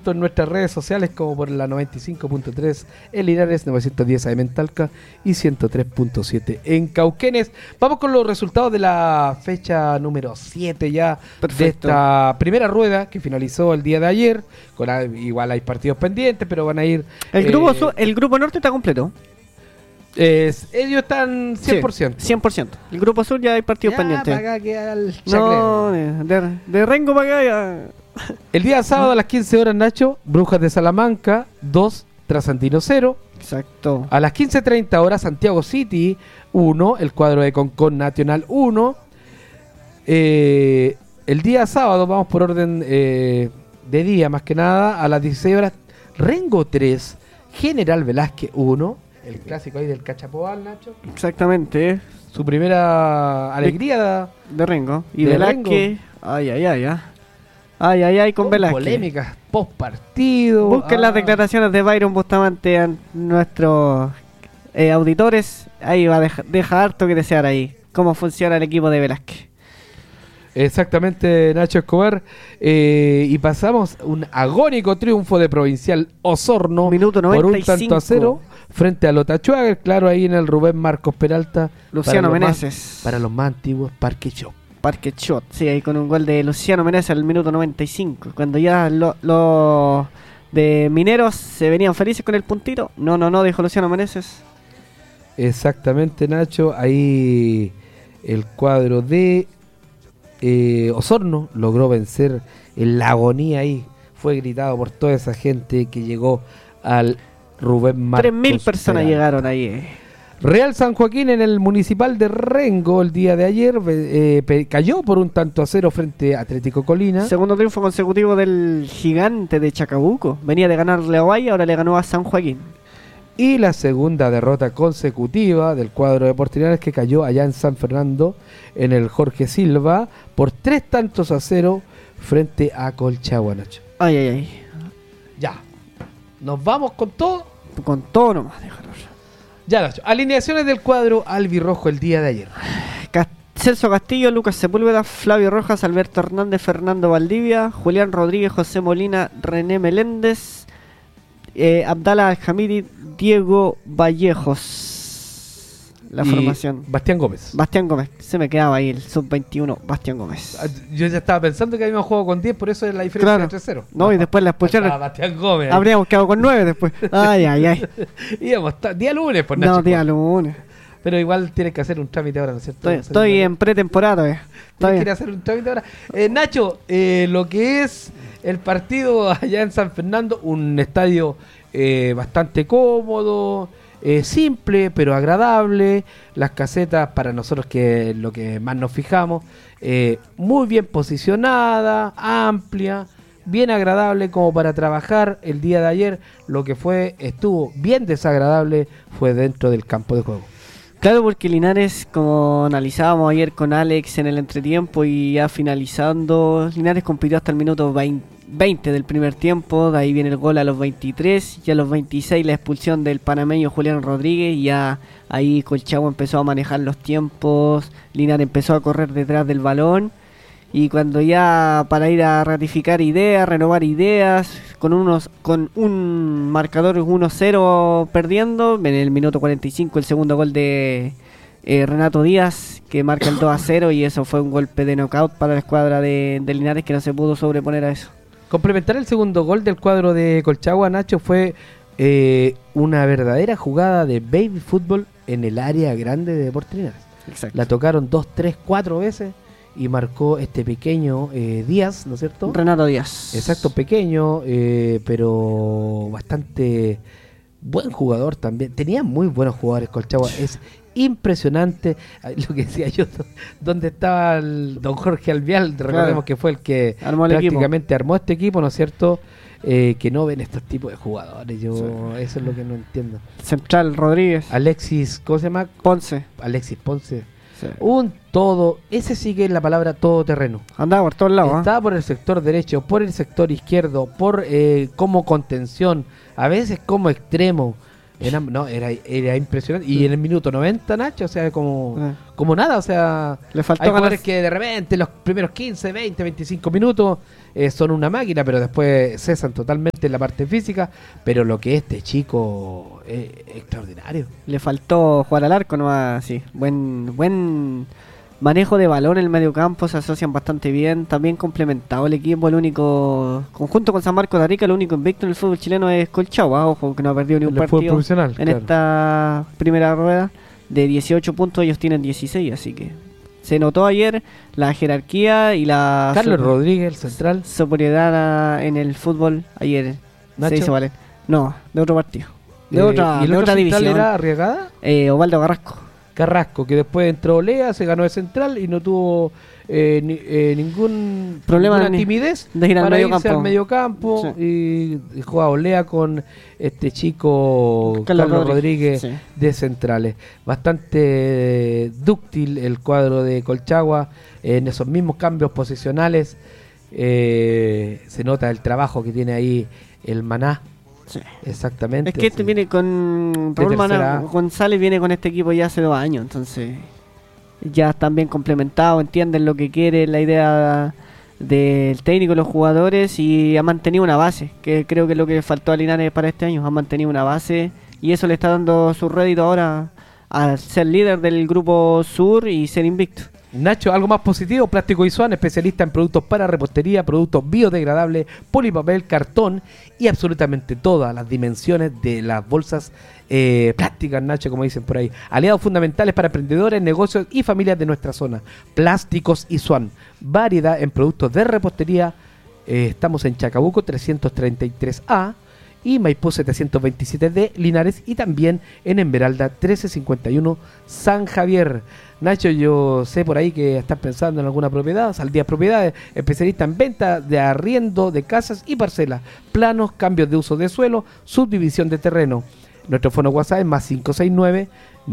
tanto en nuestras redes sociales como por la 95.3 en Linares, 910 AM en Talca y 103.7 en Cauquenes. Vamos con los resultados de la fecha número 7 ya. Perfecto. De esta primera rueda que finalizó el día de ayer. Igual hay partidos pendientes, pero van a ir... El grupo norte está completo. Ellos están 100%. Sí, 100%. El grupo sur ya hay partidos pendientes. Para acá queda el no, de Rengo para acá ya. El día sábado a las 15 horas, Nacho, Brujas de Salamanca 2, Trasandino 0. Exacto. A las 15:30 horas, Santiago City 1, el cuadro de Concón Nacional 1. El día sábado, vamos por orden de día más que nada, a las 16 horas, Rengo 3, General Velázquez 1. El clásico ahí del Cachapobal, Nacho. Exactamente. Su primera alegría de Rengo. Y de Velázquez. Ay, con Velázquez. Polémicas post partido. Busquen las declaraciones de Byron Bustamante a nuestros auditores. Ahí va a dejar harto que desear ahí. Cómo funciona el equipo de Velázquez. Exactamente, Nacho Escobar. Y pasamos un agónico triunfo de Provincial Osorno. Minuto 95. Por 1-0 frente a Lotachuaga, claro, ahí en el Rubén Marcos Peralta. Luciano Meneses. Para los más antiguos, Parque Shot. Parque Shot, sí, ahí con un gol de Luciano Meneses al minuto 95. Cuando ya los de Mineros se venían felices con el puntito. No, dijo Luciano Meneses. Exactamente, Nacho. Ahí el cuadro de Osorno logró vencer en la agonía ahí. Fue gritado por toda esa gente que llegó al Rubén Marcos. 3.000 personas llegaron ahí. Real San Joaquín en el Municipal de Rengo el día de ayer cayó por 1-0 frente a Atlético Colina. Segundo triunfo consecutivo del gigante de Chacabuco. Venía de ganarle a Ovalle, ahora le ganó a San Joaquín. Y la segunda derrota consecutiva del cuadro de Portinares, que cayó allá en San Fernando en el Jorge Silva por 3-0 frente a Colchagua, Nacho. Ay. Ya. Nos vamos con todo. Con todo nomás, déjalo. Ya, Nacho. Alineaciones del cuadro albirrojo el día de ayer. Celso Castillo, Lucas Sepúlveda, Flavio Rojas, Alberto Hernández, Fernando Valdivia, Julián Rodríguez, José Molina, René Meléndez, Abdala Alhamidi, Diego Vallejos. La formación. Bastián Gómez. Se me quedaba ahí el sub-21, Bastián Gómez. Yo ya estaba pensando que habíamos jugado con 10, por eso es la diferencia de 3-0. No, y después la expulsaron. Bastián Gómez. Habríamos quedado con 9 después. Ay. Íbamos día lunes, por Nacho. No, día lunes. Pero igual tienes que hacer un trámite ahora, ¿no es cierto? Estoy en pretemporada. ¿Tienes que hacer un trámite ahora? Nacho, lo que es el partido allá en San Fernando, un estadio bastante cómodo, simple pero agradable. Las casetas, para nosotros que es lo que más nos fijamos, muy bien posicionada, amplia, bien agradable como para trabajar. El día de ayer lo que estuvo bien desagradable fue dentro del campo de juego. Claro, porque Linares, como analizábamos ayer con Alex en el entretiempo y ya finalizando, Linares compitió hasta el minuto 20 del primer tiempo, de ahí viene el gol a los 23 y a los 26 la expulsión del panameño Julián Rodríguez, y ya ahí Colchagua empezó a manejar los tiempos, Linares empezó a correr detrás del balón, y cuando ya para ir a ratificar ideas, renovar ideas, con un marcador 1-0 perdiendo, en el minuto 45 el segundo gol de Renato Díaz, que marca el 2-0, y eso fue un golpe de knockout para la escuadra de Linares, que no se pudo sobreponer a eso. Complementar el segundo gol del cuadro de Colchagua, Nacho, fue una verdadera jugada de baby fútbol en el área grande de Deportes Linares. Exacto. La tocaron 2, 3, 4 veces y marcó este pequeño Díaz, ¿no es cierto? Renato Díaz. Exacto, pequeño, pero bastante buen jugador también. Tenía muy buenos jugadores Colchagua. Es impresionante lo que decía yo, donde estaba el don Jorge Alvial, recordemos que fue el que prácticamente armó este equipo, ¿no es cierto? Que no ven estos tipos de jugadores. Eso es lo que no entiendo. Central Rodríguez. Alexis, ¿cómo se llama? Ponce. Alexis Ponce. Sí. Un todo, ese sí que es la palabra todoterreno. Andaba por todos lados. Estaba por el sector derecho, por el sector izquierdo, por como contención, a veces como extremo. No, era impresionante. Y en el minuto 90, Nacho, o sea, como nada, o sea, Le faltó hay ganar. jugadores que de repente los primeros 15, 20, 25 minutos son una máquina, pero después cesan totalmente en la parte física. Pero lo que este chico es extraordinario. Le faltó jugar al arco nomás, sí. Buen manejo de balón en el medio campo, se asocian bastante bien. También complementado el equipo, el único, conjunto con San Marcos de Arica, el único invicto en el fútbol chileno es Colchagua. Ojo, que no ha perdido ni un El fútbol partido profesional, en claro. esta primera rueda. De 18 puntos, ellos tienen 16, así que se notó ayer la jerarquía y la Carlos Rodríguez, el central. superioridad en el fútbol ayer. Nacho. Se hizo valer. No, de otro partido. De ¿Y el otra otro central división. era Arriagada? Osvaldo Carrasco. Carrasco, que después entró Lea, se ganó de central y no tuvo ninguna timidez de ir al para medio irse campo. al medio campo y jugaba Lea con este chico Carlos Carlos Rodríguez sí. de centrales. Bastante dúctil el cuadro de Colchagua en esos mismos cambios posicionales. Se nota el trabajo que tiene ahí el Maná. Sí. Exactamente. Es que este sí. viene con De Raúl tercera A. González viene con este equipo ya hace 2 años, entonces ya están bien complementados, entienden lo que quiere, la idea del técnico y los jugadores, y ha mantenido una base, que creo que es lo que faltó a Linares para este año, ha mantenido una base y eso le está dando su rédito ahora al ser líder del grupo sur y ser invicto. Nacho, algo más positivo, Plástico Isuan, especialista en productos para repostería, productos biodegradables, polipapel, cartón y absolutamente todas las dimensiones de las bolsas plásticas, Nacho, como dicen por ahí. Aliados fundamentales para emprendedores, negocios y familias de nuestra zona. Plásticos Isuan, variedad en productos de repostería. Estamos en Chacabuco 333A y Maipú 727 de Linares y también en Esmeralda 1351 San Javier. Nacho, yo sé por ahí que estás pensando en alguna propiedad. Saldías Propiedades, especialista en venta de arriendo de casas y parcelas, planos, cambios de uso de suelo, subdivisión de terreno. Nuestro fono WhatsApp es más 569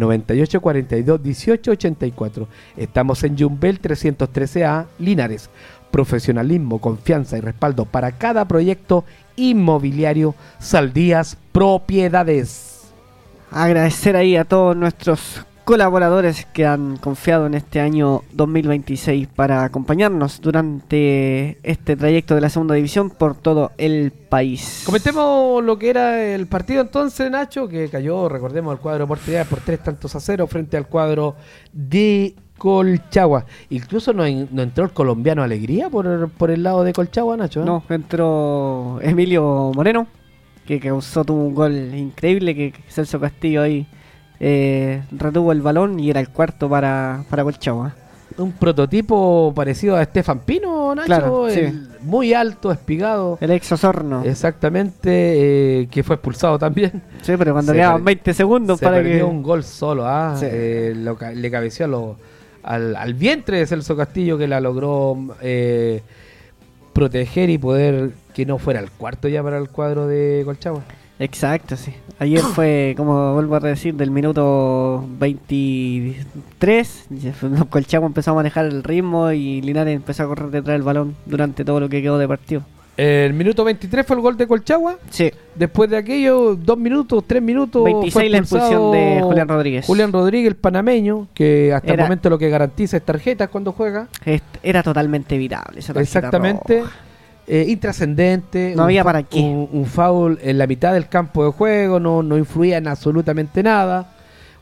9842 1884. Estamos en Yumbel 313A Linares. Profesionalismo, confianza y respaldo para cada proyecto inmobiliario. Saldías Propiedades. Agradecer ahí a todos nuestros colaboradores que han confiado en este año 2026 para acompañarnos durante este trayecto de la segunda división por todo el país. Comentemos lo que era el partido entonces, Nacho, que cayó, recordemos, el cuadro de Oportunidades por 3-0 frente al cuadro de Colchagua. Incluso no entró el colombiano Alegría por el lado de Colchagua, Nacho, ¿eh? No, entró Emilio Moreno, que causó un gol increíble, que Celso Castillo ahí retuvo el balón y era el cuarto para Colchagua. Un prototipo parecido a Estefan Pino, Nacho, Claro, sí. Muy alto, espigado. El ex Osorno. Exactamente, que fue expulsado también. Sí, pero cuando Se quedaban per- 20 segundos Se para perdió que... un gol solo, Sí. le cabeció al vientre de Celso Castillo, que la logró proteger y poder que no fuera el cuarto ya para el cuadro de Colchagua. Exacto, sí. Ayer fue, como vuelvo a decir, del minuto 23. Colchagua empezó a manejar el ritmo y Linares empezó a correr detrás del balón durante todo lo que quedó de partido. El minuto 23 fue el gol de Colchagua. Sí. Después de aquello, 2 minutos, 3 minutos. 26 fue la expulsión expulsado de Julián Rodríguez. Julián Rodríguez, el panameño, que hasta el Era- momento lo que garantiza es tarjetas cuando juega. Era totalmente evitable esa tarjeta Exactamente. roja. Intrascendente. No había para qué. Un foul en la mitad del campo de juego, no influía en absolutamente nada.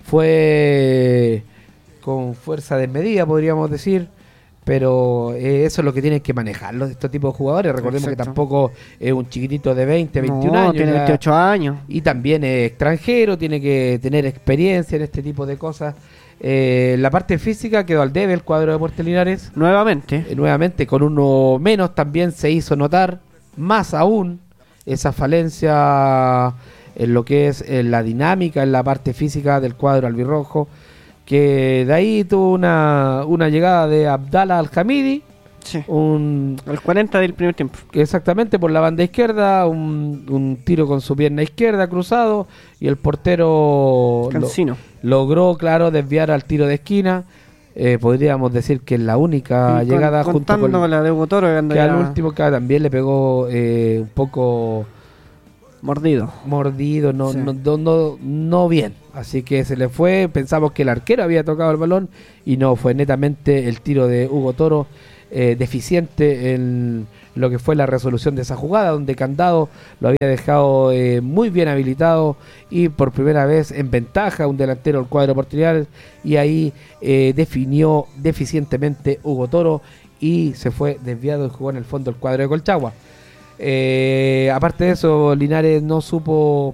Fue con fuerza desmedida, podríamos decir. Pero eso es lo que tienen que manejar estos tipos de jugadores. Recordemos Exacto. que tampoco es un chiquitito de 20, 21 No, años. tiene ya. 28 años. Y también es extranjero, tiene que tener experiencia en este tipo de cosas. La parte física quedó al debe el cuadro de Puerto Linares. Nuevamente. Nuevamente con uno menos también se hizo notar, más aún, esa falencia en lo que es la dinámica, en la parte física del cuadro albirrojo, que de ahí tuvo una llegada de Abdallah Al-Hamidi, Sí. un El 40 del primer tiempo. que exactamente por la banda izquierda, un tiro con su pierna izquierda cruzado, y el portero Cancino. logró, claro, desviar al tiro de esquina. Podríamos decir que es la única llegada junto contando con la de Botoro, cuando que ya- al último que también le pegó un poco Mordido. mordido, Sí. no bien. Así que se le fue, pensamos que el arquero había tocado el balón y no, fue netamente el tiro de Hugo Toro, deficiente en lo que fue la resolución de esa jugada, donde Candado lo había dejado muy bien habilitado y por primera vez en ventaja un delantero del cuadro Portiliares, y ahí definió deficientemente Hugo Toro y se fue desviado y jugó en el fondo el cuadro de Colchagua. Aparte de eso, Linares no supo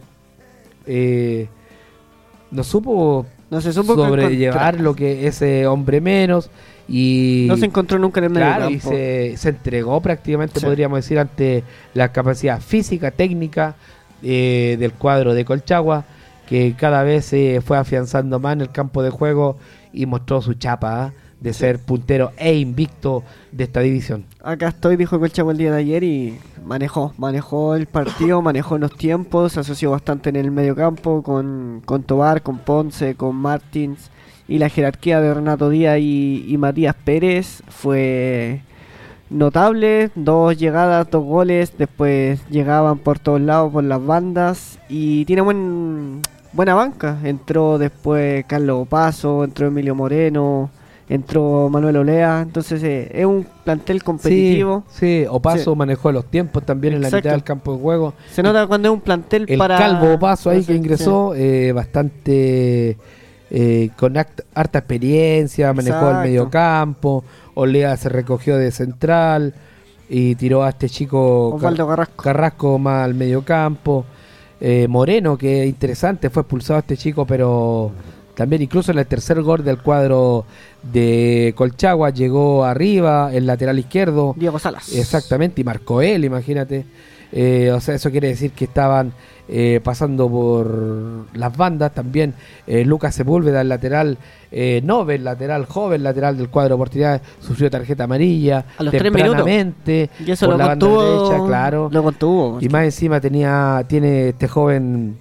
No se supo sobrellevar encontrar. lo que ese hombre menos, y No se encontró nunca en el medio claro, y campo. se entregó prácticamente, Sí. podríamos decir, ante la capacidad física, técnica del cuadro de Colchagua, que cada vez se fue afianzando más en el campo de juego y mostró su chapa de ser puntero e invicto de esta división. Acá estoy, dijo Colchagua el día de ayer y manejó el partido, manejó los tiempos, se asoció bastante en el medio campo con Tobar, con Ponce, con Martins, y la jerarquía de Renato Díaz y Matías Pérez fue notable. 2 llegadas, 2 goles, después llegaban por todos lados, por las bandas, y tiene buena banca. Entró después Carlos Opaso, entró Emilio Moreno, entró Manuel Olea. Entonces es un plantel competitivo. Sí, Opaso Sí. manejó los tiempos también en la Exacto. mitad del campo de juego. Se nota cuando es un plantel El para... calvo Opaso ahí que Sí. ingresó, bastante con harta experiencia, manejó el Exacto. medio campo. Olea se recogió de central y tiró a este chico Osvaldo Carrasco. Carrasco más al medio campo. Moreno, que interesante, fue expulsado este chico, pero también incluso en el tercer gol del cuadro de Colchagua llegó arriba, el lateral izquierdo. Diego Salas. Exactamente, y marcó él, imagínate. O sea, eso quiere decir que estaban pasando por las bandas también. Lucas Sepúlveda, el lateral Nobel, lateral joven, lateral del cuadro Oportunidades, sufrió tarjeta amarilla A los 3 minutos. tempranamente Y eso por lo la banda contuvo. derecha, claro. Lo contuvo. Y más encima tiene este joven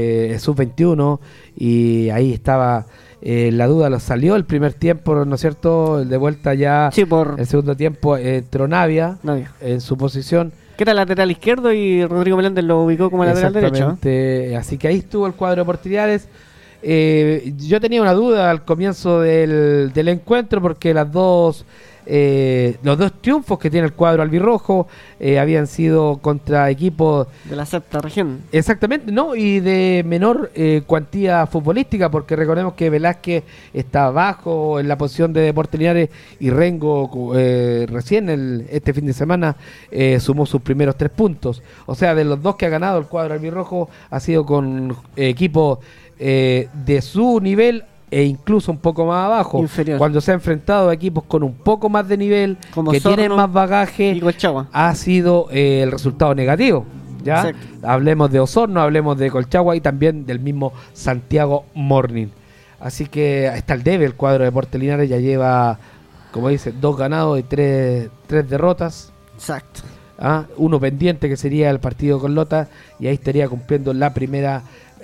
sub-21, y ahí estaba la duda, lo salió el primer tiempo, ¿no es cierto? El de vuelta ya, Sí, por el segundo tiempo entró Navia Navia. en su posición. Que era lateral izquierdo y Rodrigo Meléndez lo ubicó como lateral derecho. Exactamente, así que ahí estuvo el cuadro de Oportunidades. Yo tenía una duda al comienzo del encuentro, porque los dos triunfos que tiene el cuadro albirrojo habían sido contra equipos De la sexta región. exactamente, ¿no? Y de menor cuantía futbolística, porque recordemos que Velázquez está abajo en la posición de Deportes Linares, y Rengo recién este fin de semana sumó sus primeros 3 puntos. O sea, de los 2 que ha ganado el cuadro albirrojo ha sido con equipos de su nivel e incluso un poco más abajo. Inferior. Cuando se ha enfrentado a equipos con un poco más de nivel, Como que Osorno tienen más bagaje, y Colchagua. ha sido el resultado negativo. ¿Ya? Exacto. Hablemos de Osorno, hablemos de Colchagua y también del mismo Santiago Morning. Así que está el debe el cuadro de Deportes Linares, ya lleva, como dice, 2 ganados y 3 derrotas. Exacto. Uno pendiente, que sería el partido con Lota, y ahí estaría cumpliendo la primera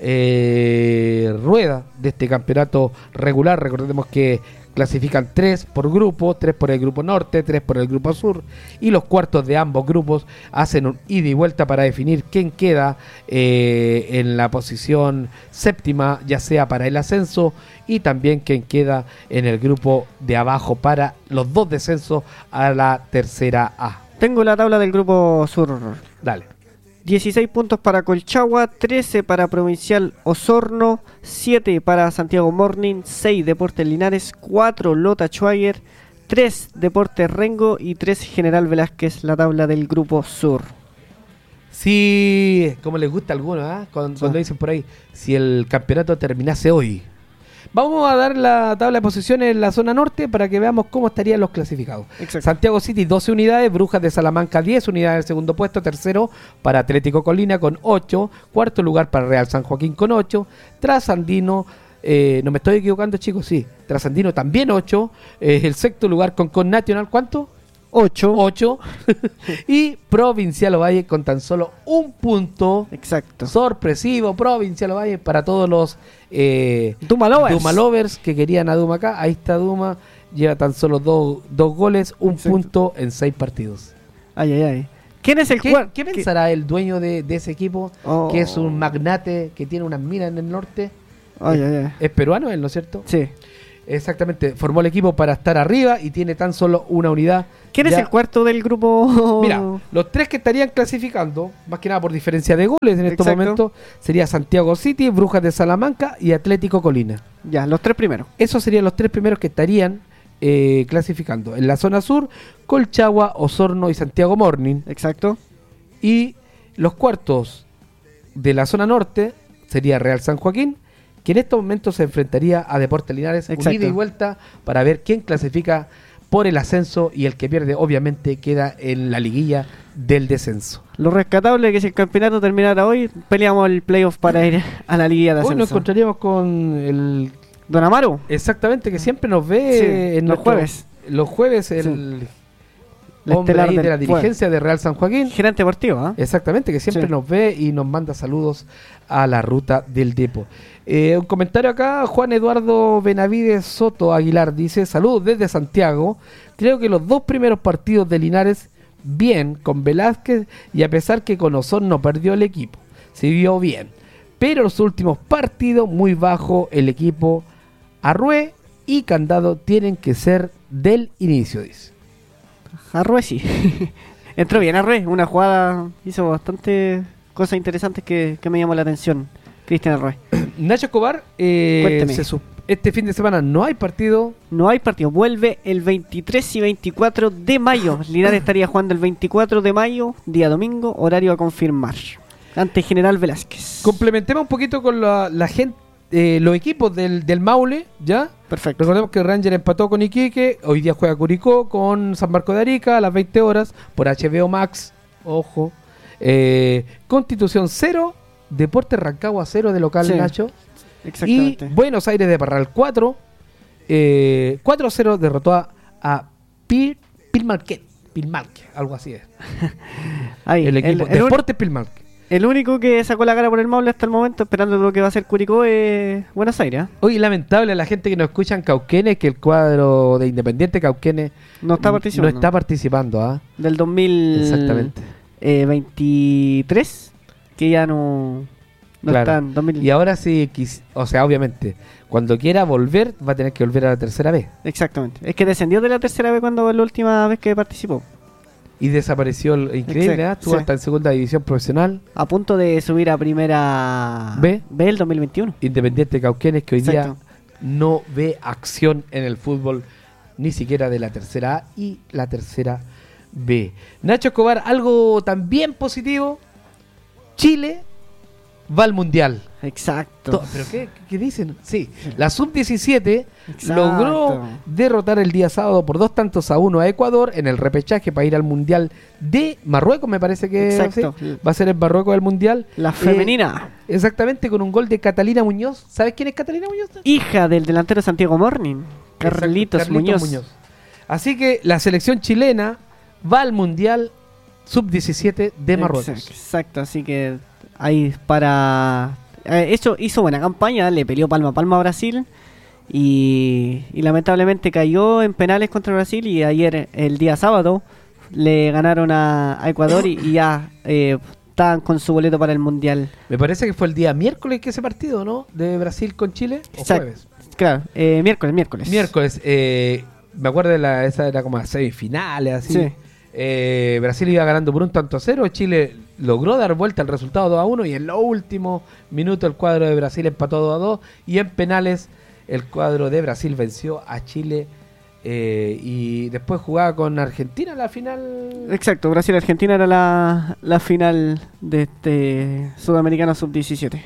rueda de este campeonato regular. Recordemos que clasifican 3 por grupo, 3 por el grupo norte, 3 por el grupo sur, y los cuartos de ambos grupos hacen un ida y vuelta para definir quién queda en la posición séptima, ya sea para el ascenso, y también quién queda en el grupo de abajo para los 2 descensos a la tercera A. Tengo la tabla del grupo sur. Dale. 16 puntos para Colchagua, 13 para Provincial Osorno, 7 para Santiago Morning, 6 Deportes Linares, 4 Lota Schwager, 3 Deportes Rengo y 3 General Velázquez, la tabla del grupo sur. Sí, como les gusta a algunos, cuando dicen por ahí, si el campeonato terminase hoy. Vamos a dar la tabla de posiciones en la zona norte para que veamos cómo estarían los clasificados. Exacto. Santiago City 12 unidades, Brujas de Salamanca 10 unidades en el segundo puesto, tercero para Atlético Colina con 8, cuarto lugar para Real San Joaquín con 8, Trasandino, no me estoy equivocando chicos, sí, Trasandino también 8, el sexto lugar con Nacional, ¿cuánto? 8. 8 y Provincial Ovalle con tan solo 1 punto. Exacto. Sorpresivo Provincial Ovalle para todos los Duma Lovers. Duma Lovers que querían a Duma acá. Ahí está Duma, lleva tan solo 2 goles, 1 Exacto. punto en 6 partidos. Ay, ay, ay. ¿Quién es el cuarto? ¿Qué pensará el dueño de ese equipo? Oh. Que es un magnate que tiene unas minas en el norte. Ay. Es peruano él, ¿no es cierto? Sí. Exactamente, formó el equipo para estar arriba y tiene tan solo una unidad. ¿Quién es el cuarto del grupo? Mira, los tres que estarían clasificando, más que nada por diferencia de goles en estos Exacto. momentos, sería Santiago City, Brujas de Salamanca y Atlético Colina. Ya, los tres primeros. Esos serían los tres primeros que estarían clasificando. En la zona sur, Colchagua, Osorno y Santiago Morning. Exacto. Y los cuartos de la zona norte sería Real San Joaquín, que en estos momentos se enfrentaría a Deportes Linares, Exacto. ida y vuelta, para ver quién clasifica por el ascenso, y el que pierde obviamente queda en la liguilla del descenso. Lo rescatable es que si el campeonato terminara hoy, peleamos el playoff para ir a la liguilla de Hoy nos ascenso. encontraríamos con el... Don Amaro. Exactamente, que siempre nos ve Sí, en los nuestro- jueves. Los jueves el La hombre estelar ahí de del la dirigencia de Real San Joaquín. Gerente deportivo, ¿ah? Exactamente, que siempre Sí. nos ve y nos manda saludos a la ruta del Depo. Un comentario acá, Juan Eduardo Benavides Soto Aguilar dice: saludos desde Santiago. Creo que los dos primeros partidos de Linares, bien, con Velázquez, y a pesar que con Osorno perdió el equipo, se vio bien. Pero los últimos partidos, muy bajo el equipo. Arrué y Candado tienen que ser del inicio, dice. Arrué sí. Entró bien Arrué, una jugada, hizo bastante cosas interesantes que me llamó la atención. Cristian Arrué. Nacho Escobar, Cuénteme. este fin de semana no hay partido. No hay partido, vuelve el 23 y 24 de mayo. Linares estaría jugando el 24 de mayo, día domingo, horario a confirmar. Ante General Velázquez. Complementemos un poquito con la gente, los equipos del Maule, ¿ya? Perfecto. Recordemos que Ranger empató con Iquique, hoy día juega Curicó con San Marco de Arica a las 20 horas por HBO Max, ojo. Constitución 0, Deportes Rancagua 0 de local, Sí, Nacho. Y Exactamente. Buenos Aires de Parral 4, 4-0 derrotó a Pilmarquet, algo así es. Ahí, El equipo Deportes Pilmarquet. el único que sacó la cara por el Maule hasta el momento, esperando lo que va a hacer Curicó, es Buenos Aires. ¿Ah? Hoy lamentable a la gente que nos escucha en Cauquenes que el cuadro de Independiente Cauquenes No está participando. No está participando, ¿ah? Del Exactamente. 2023, que ya no Claro. está en 2000. Y ahora sí, o sea, obviamente, cuando quiera volver, va a tener que volver a la tercera vez. Exactamente. Es que descendió de la tercera vez cuando la última vez que participó. Y desapareció, increíble, Exacto, ¿ah? Estuvo sí. hasta en segunda división profesional. A punto de subir a primera B. el 2021. Independiente Cauquenes, que hoy Exacto. día no ve acción en el fútbol, ni siquiera de la tercera A y la tercera B. Nacho Escobar, algo también positivo. Chile va al Mundial. Exacto. ¿Pero qué dicen? Sí, la Sub-17 Exacto. logró derrotar el día sábado por 2-1 a Ecuador en el repechaje para ir al Mundial de Marruecos, me parece que Exacto. sí. Va a ser en Marruecos el Mundial. La femenina. Exactamente, con un gol de Catalina Muñoz. ¿Sabes quién es Catalina Muñoz? Hija del delantero Santiago Morning. Carlitos Exacto, Muñoz. Así que la selección chilena va al Mundial Sub-17 de Marruecos. Exacto, así que ahí para... hizo buena campaña, le peleó palma a palma a Brasil y lamentablemente cayó en penales contra Brasil, y ayer, el día sábado, le ganaron a Ecuador y ya estaban con su boleto para el Mundial. Me parece que fue el día miércoles que ese partido, ¿no? De Brasil con Chile. ¿O Exacto. jueves? Claro, miércoles. Miércoles. Me acuerdo de esa era como las semifinales, así. Sí. Brasil iba ganando por 1-0. Chile logró dar vuelta al resultado 2-1 y en los últimos minutos el cuadro de Brasil empató 2-2 y en penales el cuadro de Brasil venció a Chile y después jugaba con Argentina la final. Exacto, Brasil-Argentina era la final de este Sudamericano Sub-17.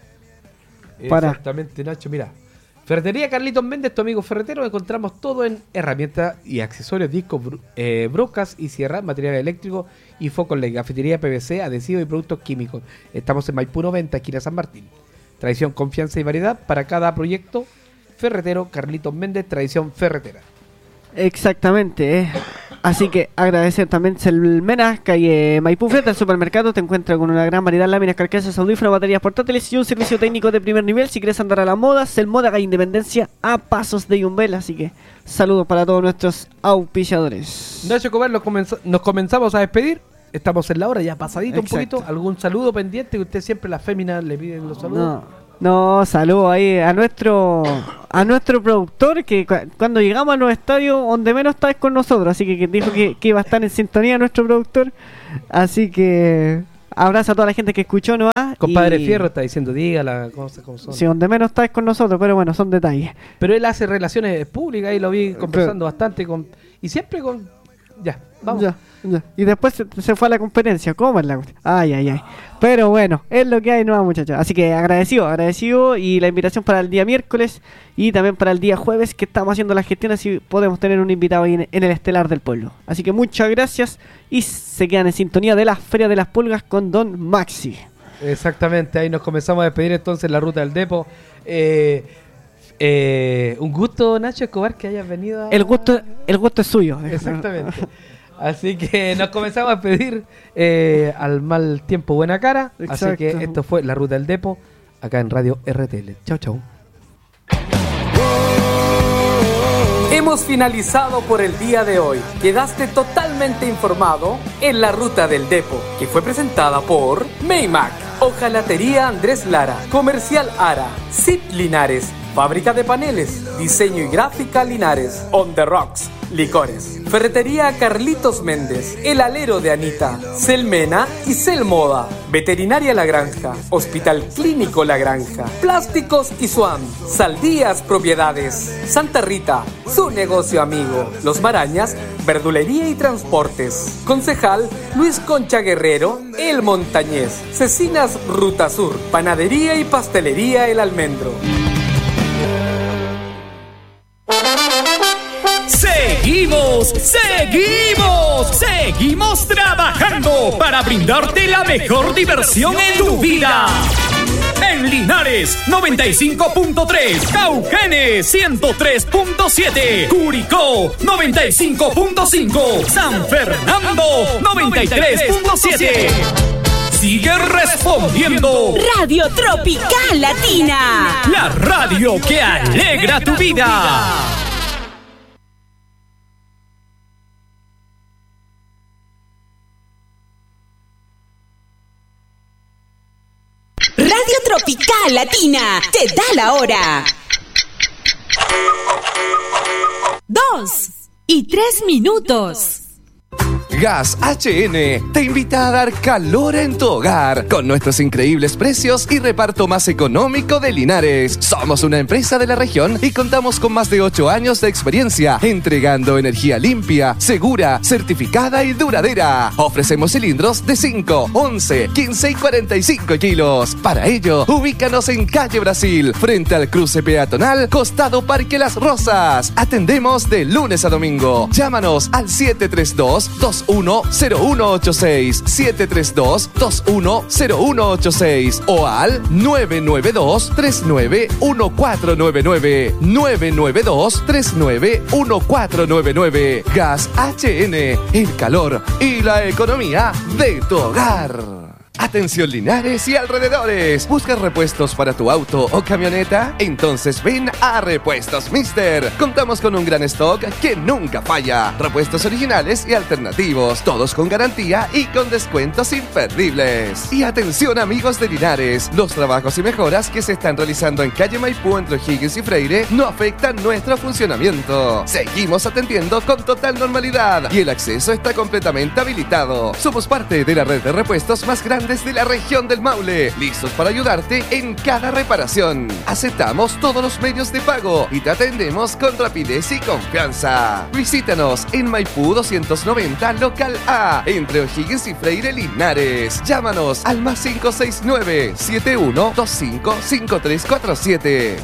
Para. Exactamente, Nacho, mira. Ferretería Carlitos Méndez, tu amigo ferretero. Encontramos todo en herramientas y accesorios, discos, brocas y sierras, material eléctrico y focos LED, cafetería PVC, adhesivos y productos químicos. Estamos en Maipú 90, esquina San Martín. Tradición, confianza y variedad para cada proyecto. Ferretero Carlitos Méndez, tradición ferretera. Exactamente. Así que agradecer también Selmena, calle Maipú, frente al supermercado. Te encuentras con una gran variedad de láminas, carcasas, audífonos, baterías portátiles y un servicio técnico de primer nivel. Si quieres andar a la moda, Selmoda, calle Independencia, a pasos de Yumbel. Así que saludos para todos nuestros auspiciadores. Nacho Cobar, nos comenzamos a despedir. estamos en la hora, ya pasadito. Exacto. Un poquito. ¿Algún saludo pendiente que usted siempre, las féminas, le piden los saludos? No, saludo ahí a nuestro productor que cuando llegamos a los estadios donde menos está es con nosotros, así que dijo que iba a estar en sintonía nuestro productor, así que abrazo a toda la gente que escuchó nomás. Compadre Fierro está diciendo, dígala, cómo son. Sí, donde menos está es con nosotros, pero bueno, son detalles. Pero él hace relaciones públicas y lo vi conversando bastante y siempre con... Ya, vamos. Ya. Y después se fue a la competencia. ¿Cómo es la cuestión? Ay. Pero bueno, es lo que hay, no, muchachos. Así que agradecido. Y la invitación para el día miércoles y también para el día jueves, que estamos haciendo las gestiones y podemos tener un invitado ahí en el Estelar del Pueblo. Así que muchas gracias y se quedan en sintonía de la Feria de las Pulgas con Don Maxi. Exactamente, ahí nos comenzamos a despedir entonces la ruta del Depo. Un gusto, Nacho Escobar, que hayas venido. El gusto es suyo. Exactamente. Así que nos comenzamos a pedir al mal tiempo buena cara. Exacto. Así que esto fue la ruta del Depo acá en Radio RTL. Chau. Hemos finalizado por el día de hoy. Quedaste totalmente informado en la ruta del Depo, que fue presentada por Maymac, Hojalatería Andrés Lara, Comercial Ara, Zip Linares, Fábrica de Paneles, Diseño y Gráfica Linares, On The Rocks, Licores, Ferretería Carlitos Méndez, El Alero de Anita, Celmena y Celmoda, Veterinaria La Granja, Hospital Clínico La Granja, Plásticos y Swan, Saldías Propiedades, Santa Rita, su negocio amigo, Los Marañas, Verdulería y Transportes, Concejal Luis Concha Guerrero, El Montañés, Cecinas Ruta Sur, Panadería y Pastelería El Almendro. Seguimos trabajando para brindarte la mejor diversión en tu vida. En Linares 95.3, Cauquenes 103.7, Curicó 95.5, San Fernando 93.7. Sigue respondiendo. Radio Tropical Latina, La radio que alegra tu vida. Radio Tropical Latina, te da la hora. 2:03. Gas HN te invita a dar calor en tu hogar con nuestros increíbles precios y reparto más económico de Linares. Somos una empresa de la región y contamos con más de 8 años de experiencia entregando energía limpia, segura, certificada y duradera. Ofrecemos cilindros de 5, 11, 15 y 45 kilos. Para ello, ubícanos en Calle Brasil, frente al cruce peatonal, costado Parque Las Rosas. Atendemos de lunes a domingo. Llámanos al 732-210186, 732-210186 o al 992-391499, 992-391499. Gas HN, el calor y la economía de tu hogar. Atención Linares y alrededores. ¿Buscas repuestos para tu auto o camioneta? Entonces ven a Repuestos Mister. Contamos con un gran stock que nunca falla. Repuestos originales y alternativos, todos con garantía y con descuentos imperdibles. Y atención amigos de Linares, los trabajos y mejoras que se están realizando en calle Maipú entre O'Higgins y Freire no afectan nuestro funcionamiento. Seguimos atendiendo con total normalidad y el acceso está completamente habilitado. Somos parte de la red de repuestos más grande de la región del Maule, listos para ayudarte en cada reparación. Aceptamos todos los medios de pago y te atendemos con rapidez y confianza. Visítanos en Maipú 290 Local A, entre O'Higgins y Freire Linares. Llámanos al +569-7125-5347,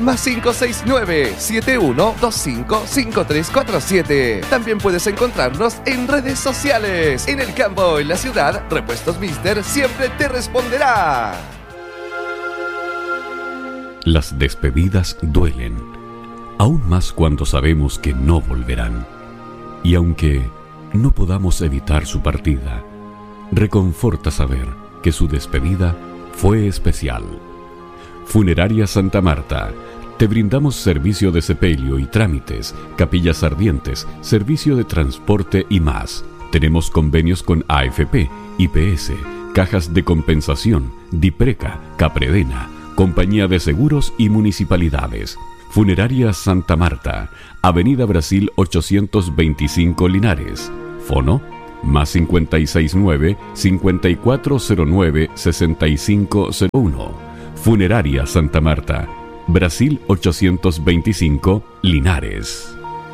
+569-7125-5347. También puedes encontrarnos en redes sociales. En el campo, en la ciudad, Repuestos Mister siempre te responderá. Las despedidas duelen, aún más cuando sabemos que no volverán. Y aunque no podamos evitar su partida, reconforta saber que su despedida fue especial. Funeraria Santa Marta. Te brindamos servicio de sepelio y trámites, capillas ardientes, servicio de transporte y más. Tenemos convenios con AFP, IPS, Cajas de Compensación, Dipreca, Capredena, Compañía de Seguros y Municipalidades. Funeraria Santa Marta, Avenida Brasil 825 Linares. Fono más 569-5409-6501. Funeraria Santa Marta, Brasil 825 Linares.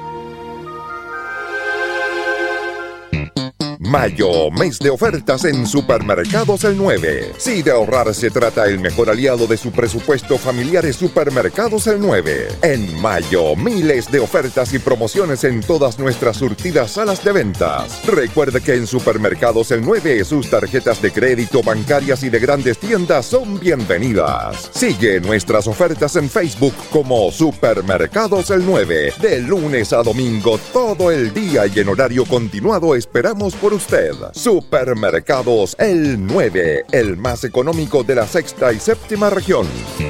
Mayo, mes de ofertas en Supermercados El 9. Si de ahorrar se trata, el mejor aliado de su presupuesto familiar es Supermercados El 9. En mayo, miles de ofertas y promociones en todas nuestras surtidas salas de ventas. Recuerde que en Supermercados El 9 sus tarjetas de crédito, bancarias y de grandes tiendas son bienvenidas. Sigue nuestras ofertas en Facebook como Supermercados El 9. De lunes a domingo, todo el día y en horario continuado esperamos por usted. Supermercados El 9, el más económico de la sexta y séptima región.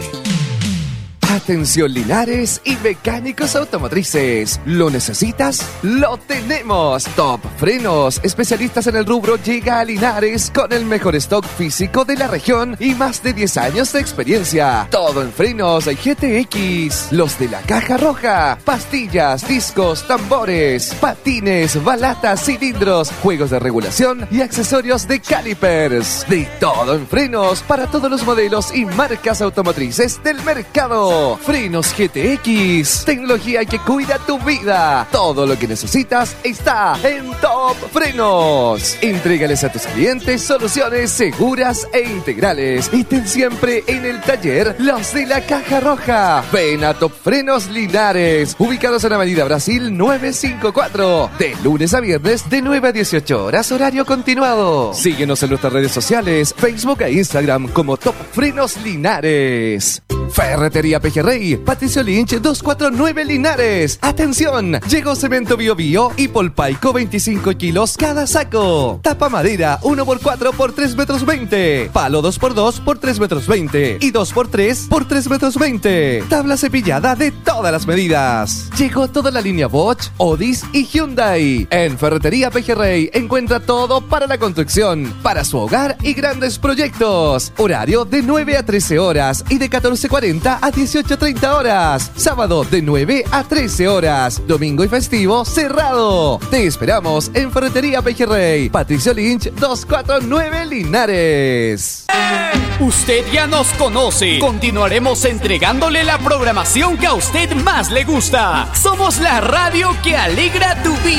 Atención Linares y mecánicos automotrices. ¿Lo necesitas? ¡Lo tenemos! Top Frenos, especialistas en el rubro, llega a Linares con el mejor stock físico de la región y más de 10 años de experiencia. Todo en frenos GTX, los de la caja roja, pastillas, discos, tambores, patines, balatas, cilindros, juegos de regulación y accesorios de calipers. De todo en frenos para todos los modelos y marcas automotrices del mercado. Frenos GTX, tecnología que cuida tu vida. Todo lo que necesitas está en Top Frenos. Entrégales a tus clientes soluciones seguras e integrales. Y ten siempre en el taller los de la caja roja. Ven a Top Frenos Linares, ubicados en Avenida Brasil 954. De lunes a viernes de 9 a 18 horas, horario continuado. Síguenos en nuestras redes sociales, Facebook e Instagram como Top Frenos Linares. Ferretería Pejerrey, Patricio Lynch 249 Linares. ¡Atención! Llegó cemento Bio Bio y polpaico 25 kilos cada saco. Tapa madera 1x4 por 3 metros 20. Palo 2x2 por 3 metros 20. Y 2x3 por 3 metros 20. Tabla cepillada de todas las medidas. Llegó toda la línea Bosch, Otis y Hyundai. En Ferretería Pejerrey encuentra todo para la construcción, para su hogar y grandes proyectos. Horario de 9 a 13 horas y de 14:40 a 18:30 horas. Sábado de 9 a 13 horas. Domingo y festivo cerrado. Te esperamos en Ferretería Pejerrey. Patricio Lynch 249 Linares. Usted ya nos conoce. Continuaremos entregándole la programación que a usted más le gusta. Somos la radio que alegra tu vida.